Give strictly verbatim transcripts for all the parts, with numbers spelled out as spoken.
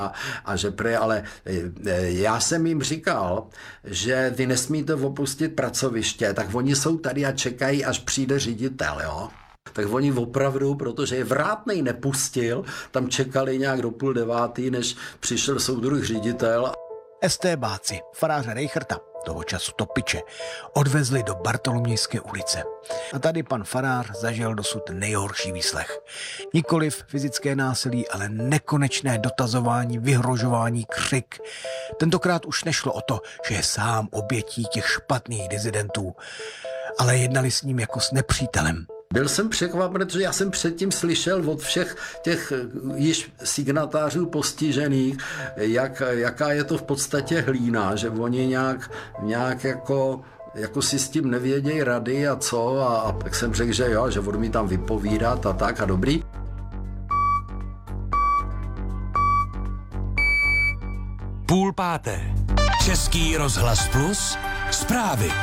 A, a že pre, ale já jsem jim říkal, že vy nesmíte opustit pracoviště, tak oni jsou tady a čekají, až přijde ředitel, jo. Tak oni opravdu, protože je vrátnej nepustil, tam čekali nějak do půl devátý, než přišel soudruh ředitel. Estébáci, faráře Rejchrta, toho času topiče, odvezli do Bartolomějské ulice. A tady pan farář zažil dosud nejhorší výslech. Nikoliv fyzické násilí, ale nekonečné dotazování, vyhrožování, křik. Tentokrát už nešlo o to, že je sám obětí těch špatných disidentů, ale jednali s ním jako s nepřítelem. Byl jsem překvapen, protože já jsem předtím slyšel od všech těch již signatářů postižených, jak, jaká je to v podstatě hlína, že oni nějak, nějak jako, jako si s tím nevědějí rady a co, a, a tak jsem řekl, že jo, že budu mi tam vypovídat a tak a dobrý. Půl páté. Český rozhlas plus, zprávy.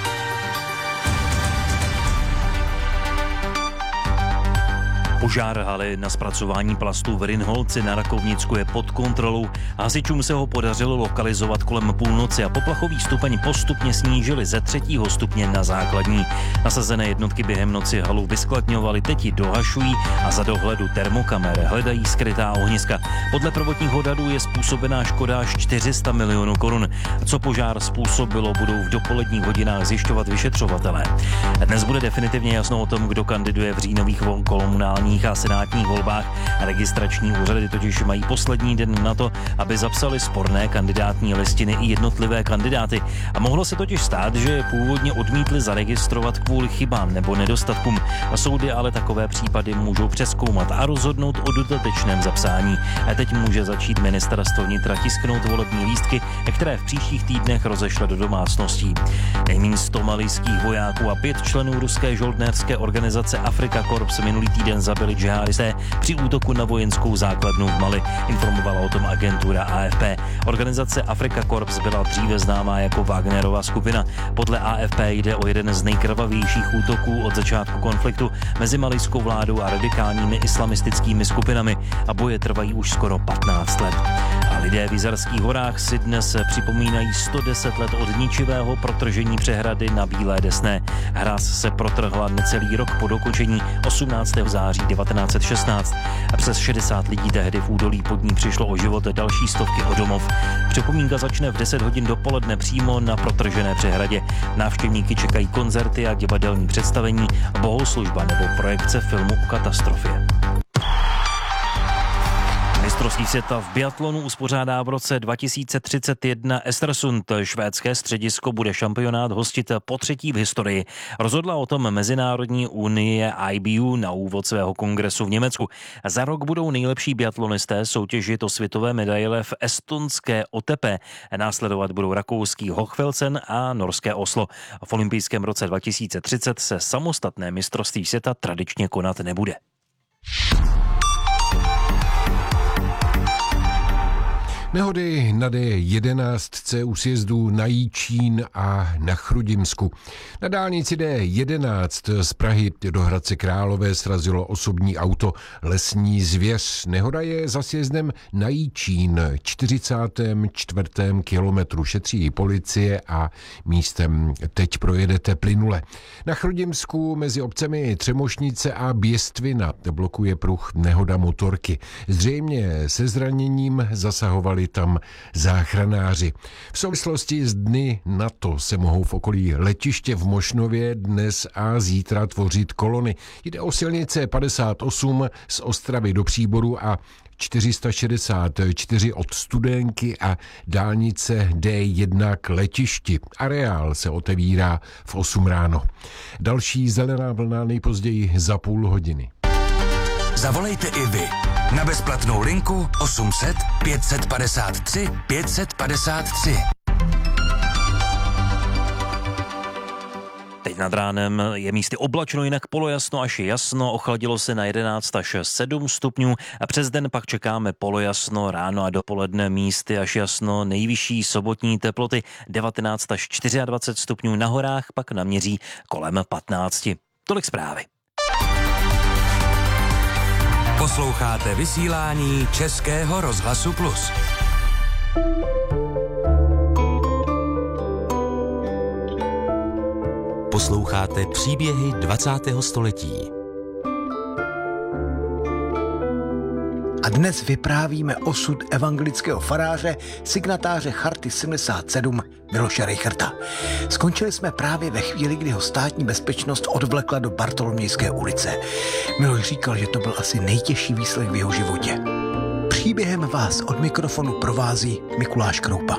Požár haly na zpracování plastů v Rynholci na Rakovnicku je pod kontrolou. Hasičům se ho podařilo lokalizovat kolem půlnoci a poplachový stupeň postupně snížili ze třetího stupně na základní. Nasazené jednotky během noci halu vyskladňovaly, teď ji dohašují a za dohledu termokamer hledají skrytá ohniska. Podle prvotních odhadů je způsobená škoda až čtyři sta milionů korun. Co požár způsobilo, budou v dopoledních hodinách zjišťovat vyšetřovatelé. Dnes bude definitivně jasno o tom, kdo kandiduje v říjnových komunálních a senátních volbách. Registrační úřady totiž mají poslední den na to, aby zapsali sporné kandidátní listiny i jednotlivé kandidáty. A mohlo se totiž stát, že je původně odmítli zaregistrovat kvůli chybám nebo nedostatkům. Soudy ale takové případy můžou přezkoumat a rozhodnout o dodatečném zapsání. A teď může začít ministerstvo vnitra tisknout volební lístky, které v příštích týdnech rozešle do domácností. Nejméně sto malijských vojáků a pět členů ruské žoldnéřské organizace Afrika Korps minulý týden zabili džihadisté při útoku na vojenskou základnu v Mali, informovala o tom agentura A F P. Organizace Afrika Korps byla dříve známá jako Wagnerova skupina. Podle A F P jde o jeden z nejkrvavějších útoků od začátku konfliktu mezi malijskou vládou a radikálními islamistickými skupinami a boje trvají už skoro patnáct let. A lidé v Jizerských horách si dnes připomínají sto deset let od ničivého protržení přehrady na Bílé Desné. Hráz se protrhla necelý rok po dokončení osmnáctého září devatenáct set šestnáct a přes šedesát lidí tehdy v údolí pod ní přišlo o život, další stovky o domov. Připomínka začne v deset hodin dopoledne přímo na protržené přehradě. Návštěvníky čekají koncerty a divadelní představení, bohoslužba nebo projekce filmu o katastrofě. Mistrovství světa v biatlonu uspořádá v roce dva tisíce třicet jedna Östersund. Švédské středisko bude šampionát hostit po třetí v historii. Rozhodla o tom Mezinárodní unie I B U na úvod svého kongresu v Německu. Za rok budou nejlepší biatlonisté soutěžit o světové medaile v estonské Otepě. Následovat budou rakouský Hochfelsen a norské Oslo. V olympijském roce dva tisíce třicet se samostatné mistrovství světa tradičně konat nebude. Nehody na D jedenáct u sjezdů na Jičín a na Chrudimsku. Na dálnici D jedenáct z Prahy do Hradce Králové srazilo osobní auto lesní zvěř. Nehoda je za sjezdem na Jičín, čtyřicátém čtvrtém kilometru. Šetří policie a místem teď projedete plynule. Na Chrudimsku mezi obcemi Třemošnice a Běstvina blokuje pruh nehoda motorky. Zřejmě se zraněním zasahovali tam záchranáři. V souvislosti s dny NATO se mohou v okolí letiště v Mošnově dnes a zítra tvořit kolony. Jde o silnice padesát osm z Ostravy do Příboru a čtyři sta šedesát čtyři od Studénky a dálnice D jedna k letišti. Areál se otevírá v osm ráno. Další zelená vlna nejpozději za půl hodiny. Zavolejte i vy na bezplatnou linku osm set pět set padesát tři pět set padesát tři. Teď nad ránem je místy oblačno, jinak polojasno až jasno, ochladilo se na jedenáct až sedm stupňů a přes den pak čekáme polojasno, ráno a dopoledne místy až jasno, nejvyšší sobotní teploty devatenáct až dvacet čtyři stupňů, na horách pak naměří kolem patnáct. Tolik zprávy. Posloucháte vysílání Českého rozhlasu Plus. Posloucháte příběhy dvacátého století. A dnes vyprávíme osud evangelického faráře, signatáře Charty sedmdesát sedm Miloše Rejchrta. Skončili jsme právě ve chvíli, kdy ho státní bezpečnost odvlekla do Bartolomějské ulice. Miloš říkal, že to byl asi nejtěžší výslech v jeho životě. Příběhem vás od mikrofonu provází Mikuláš Kroupa.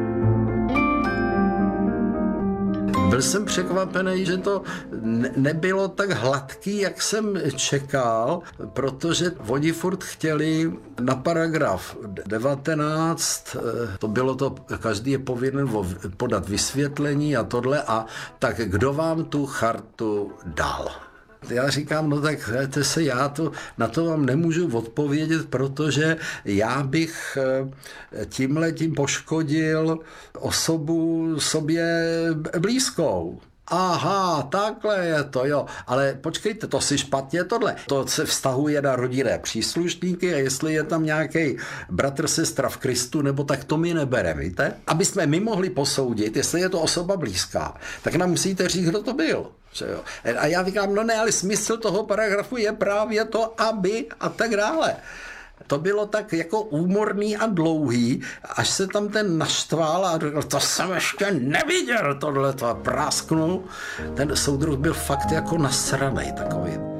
Byl jsem překvapený, že to nebylo tak hladký, jak jsem čekal, protože oni furt chtěli na paragraf devatenáct, to bylo to, každý je povinen podat vysvětlení a tohle, a tak kdo vám tu chartu dal? Já říkám, no tak hejte se, já to, na to vám nemůžu odpovědět, protože já bych tímhletím poškodil osobu sobě blízkou. Aha, takhle je to, jo. Ale počkejte, to si špatně tohle. To se vztahuje na rodinné příslušníky a jestli je tam nějaký bratr, sestra v Kristu, nebo tak to mi nebere, víte? Aby jsme my mohli posoudit, jestli je to osoba blízká, tak nám musíte říct, kdo to byl. Jo? A já říkám, no ne, ale smysl toho paragrafu je právě to, aby a tak dále. To bylo tak jako úmorný a dlouhý, až se tam ten naštval a řekl, to jsem ještě neviděl, tohle to prásknul. Ten soudruh byl fakt jako nasranej takový.